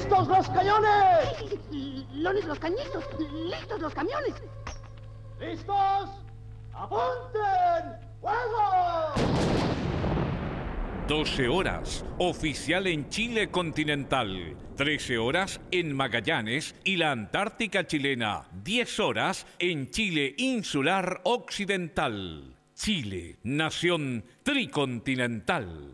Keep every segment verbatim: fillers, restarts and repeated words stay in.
¡Listos los cañones! ¡Lones los cañitos! ¡Listos los camiones! ¡Listos! ¡Apunten! ¡Fuego! doce horas, oficial en Chile continental. trece horas en Magallanes y la Antártica chilena. diez horas en Chile insular occidental. Chile, nación tricontinental.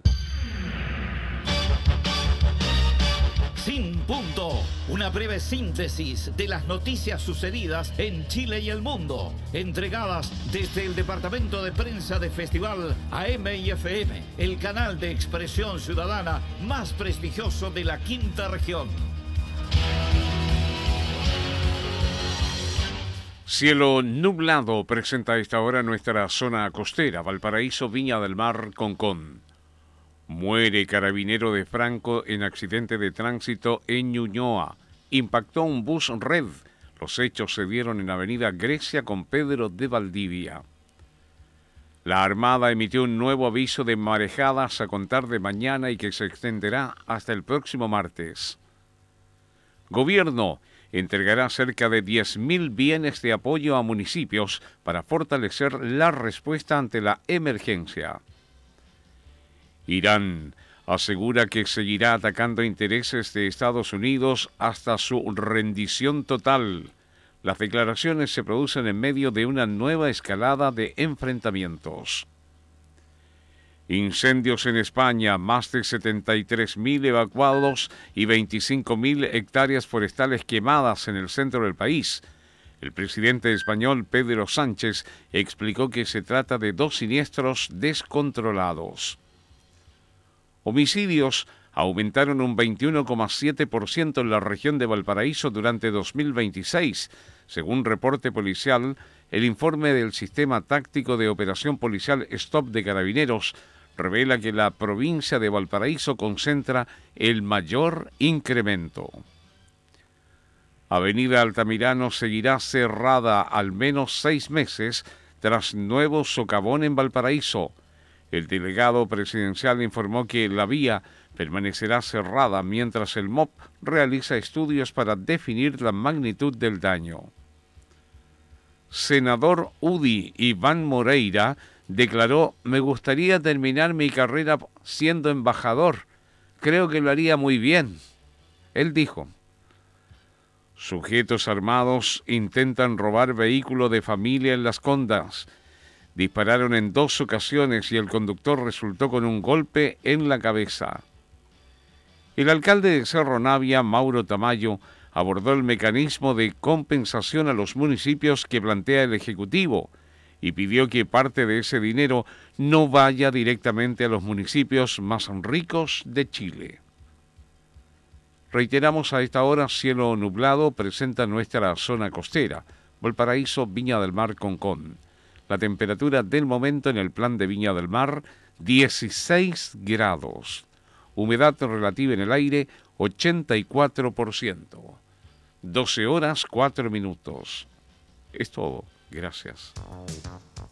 Sin punto, una breve síntesis de las noticias sucedidas en Chile y el mundo, entregadas desde el Departamento de Prensa de Festival A M y F M, el canal de expresión ciudadana más prestigioso de la quinta región. Cielo nublado presenta a esta hora nuestra zona costera, Valparaíso, Viña del Mar, Concón. Muere carabinero de Franco en accidente de tránsito en Ñuñoa. Impactó un bus red. Los hechos se dieron en Avenida Grecia con Pedro de Valdivia. La Armada emitió un nuevo aviso de marejadas a contar de mañana y que se extenderá hasta el próximo martes. Gobierno entregará cerca de diez mil bienes de apoyo a municipios para fortalecer la respuesta ante la emergencia. Irán asegura que seguirá atacando intereses de Estados Unidos hasta su rendición total. Las declaraciones se producen en medio de una nueva escalada de enfrentamientos. Incendios en España, más de setenta y tres mil evacuados y veinticinco mil hectáreas forestales quemadas en el centro del país. El presidente español Pedro Sánchez explicó que se trata de dos siniestros descontrolados. Homicidios aumentaron un veintiuno coma siete por ciento en la región de Valparaíso durante dos mil veintiséis. Según reporte policial, el informe del Sistema Táctico de Operación Policial Stop de Carabineros revela que la provincia de Valparaíso concentra el mayor incremento. Avenida Altamirano seguirá cerrada al menos seis meses tras nuevo socavón en Valparaíso. El delegado presidencial informó que la vía permanecerá cerrada mientras el M O P realiza estudios para definir la magnitud del daño. Senador U D I Iván Moreira declaró: me gustaría terminar mi carrera siendo embajador. Creo que lo haría muy bien. Él dijo: sujetos armados intentan robar vehículo de familia en Las Condas. Dispararon en dos ocasiones y el conductor resultó con un golpe en la cabeza. El alcalde de Cerro Navia, Mauro Tamayo, abordó el mecanismo de compensación a los municipios que plantea el Ejecutivo y pidió que parte de ese dinero no vaya directamente a los municipios más ricos de Chile. Reiteramos, a esta hora, cielo nublado presenta nuestra zona costera, Valparaíso, Viña del Mar, Concón. La temperatura del momento en el plan de Viña del Mar, dieciséis grados. Humedad relativa en el aire, ochenta y cuatro por ciento. doce horas, cuatro minutos. Es todo. Gracias.